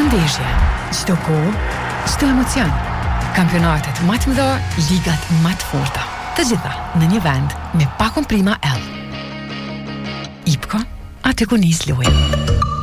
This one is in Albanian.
ndeshje, çdo kohë, çdo emocion. Kampionatet më të mëdha, ligat më të forta. Të gjitha në një vend me Pacon Prima L. IPCO, aty ku nis lojë.